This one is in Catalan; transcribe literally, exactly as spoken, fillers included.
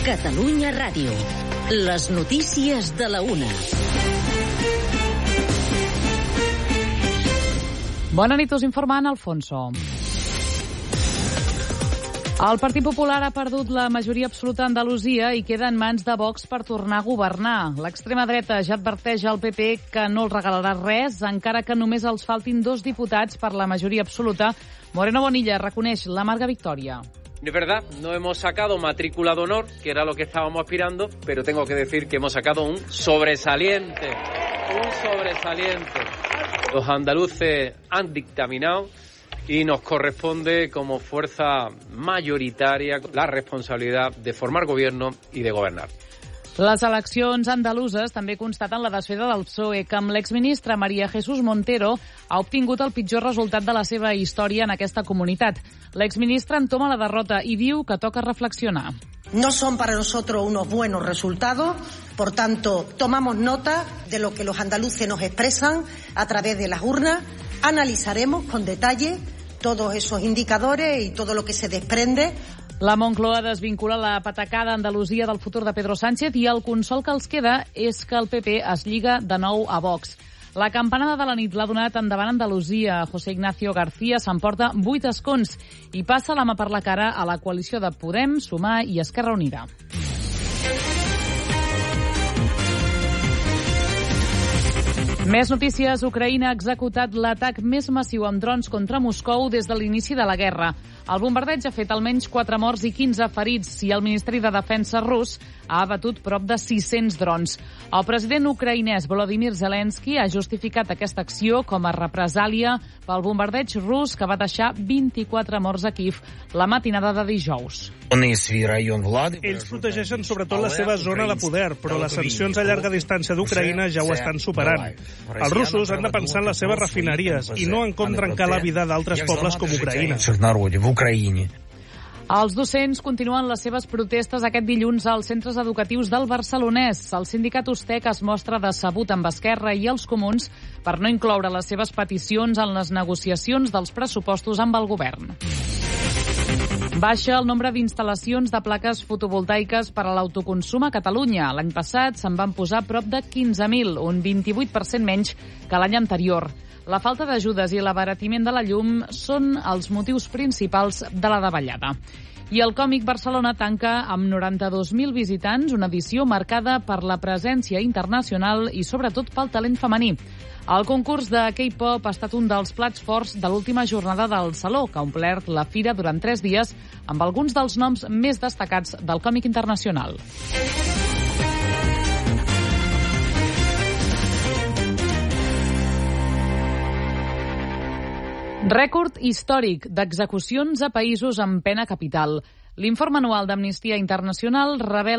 Catalunya Ràdio. Les notícies de la una. Bona nit, us informa en Alfonso. El Partit Popular ha perdut la majoria absoluta a Andalusia i queda en mans de Vox per tornar a governar. L'extrema dreta ja adverteix al P P que no els regalarà res, encara que només els faltin dos diputats per la majoria absoluta. Moreno Bonilla reconeix l'amarga victòria. Es verdad, no hemos sacado matrícula de honor, que era lo que estábamos aspirando, pero tengo que decir que hemos sacado un sobresaliente, un sobresaliente. Los andaluces han dictaminado y nos corresponde como fuerza mayoritaria la responsabilidad de formar gobierno y de gobernar. Les eleccions andaluses també constaten la desfeta del P S O E, que amb l'exministra María Jesús Montero ha obtingut el pitjor resultat de la seva història en aquesta comunitat. L'exministra entoma la derrota i diu que toca reflexionar. No son para nosotros unos buenos resultados, por tanto, tomamos nota de lo que los andaluces nos expresan a través de las urnas, analizaremos con detalle todos esos indicadores y todo lo que se desprende. La Moncloa desvincula la patacada a Andalusia del futur de Pedro Sánchez i el consol que els queda és que el P P es lliga de nou a Vox. La campanada de la nit l'ha donat endavant Andalusia. José Ignacio García s'emporta vuit escons i passa la mà per la cara a la coalició de Podem, Sumar i Esquerra Unida. Més notícies. Ucraïna ha executat l'atac més massiu amb drons contra Moscou des de l'inici de la guerra. El bombardeig ha fet almenys quatre morts i quinze ferits i el Ministeri de Defensa rus ha abatut prop de sis-cents drons. El president ucraïnès Volodymyr Zelensky ha justificat aquesta acció com a represàlia pel bombardeig rus que va deixar vint-i-quatre morts a Kíev la matinada de dijous. Ells protegeixen sobretot la seva zona de poder, però les sancions a llarga distància d'Ucraïna ja ho estan superant. Els russos han de pensar en les seves refineries i no en com trencar la vida d'altres pobles com Ucraïna. Els docents continuen les seves protestes aquest dilluns als centres educatius del Barcelonès. El sindicat Ustec es mostra decebut amb Esquerra i els Comuns per no incloure les seves peticions en les negociacions dels pressupostos amb el govern. Baixa el nombre d'instal·lacions de plaques fotovoltaiques per a l'autoconsum a Catalunya. L'any passat se'n van posar prop de quinze mil, un vint-i-vuit per cent menys que l'any anterior. La falta d'ajudes i l'abaratiment de la llum són els motius principals de la davallada. I el Còmic Barcelona tanca amb noranta-dos mil visitants, una edició marcada per la presència internacional i sobretot pel talent femení. El concurs de K-pop ha estat un dels plats forts de l'última jornada del Saló, que ha omplert la fira durant tres dies amb alguns dels noms més destacats del còmic internacional. Rècord històric d'execucions a països amb pena capital. L'informe anual d'Amnistia Internacional revela